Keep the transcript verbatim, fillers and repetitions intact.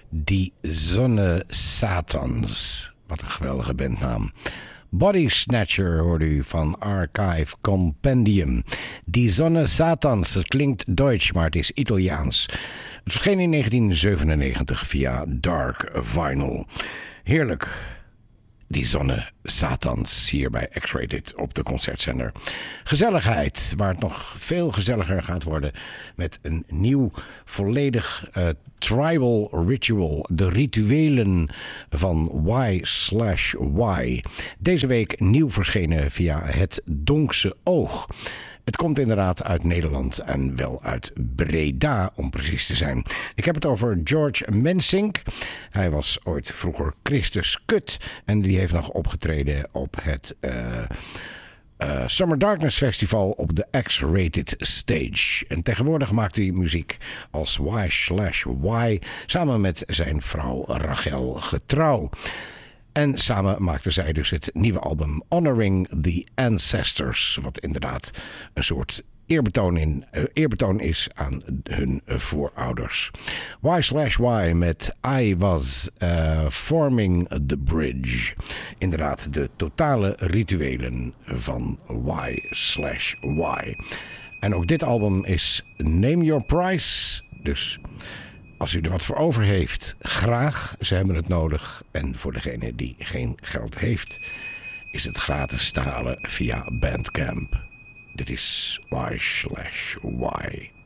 Die Zonne Satans. Wat een geweldige bandnaam. Body Snatcher hoorde u van Archive Compendium. Die Zonne Satans, het klinkt Duits, maar het is Italiaans. Het verscheen in negentien zevenennegentig via Dark Vinyl. Heerlijk. Die Zonne Satans hier bij X-Rated op de concertzender. Gezelligheid, waar het nog veel gezelliger gaat worden met een nieuw volledig uh, tribal ritual. De rituelen van Y slash Y. Deze week nieuw verschenen via Het Donkse Oog. Het komt inderdaad uit Nederland en wel uit Breda om precies te zijn. Ik heb het over George Mensink. Hij was ooit vroeger Christus Kut en die heeft nog opgetreden op het uh, uh, Summer Darkness Festival op de X-Rated Stage. En tegenwoordig maakt hij muziek als Y slash Y samen met zijn vrouw Rachel Getrouw. En samen maakten zij dus het nieuwe album Honoring the Ancestors. Wat inderdaad een soort eerbetoon, in, uh, eerbetoon is aan hun uh, voorouders. Y slash Y met I Was uh, Forming the Bridge. Inderdaad de totale rituelen van Y slash Y. En ook dit album is Name Your Price. Dus als u er wat voor over heeft, graag. Ze hebben het nodig. En voor degene die geen geld heeft, is het gratis te halen via Bandcamp. Dit is Y slash Y.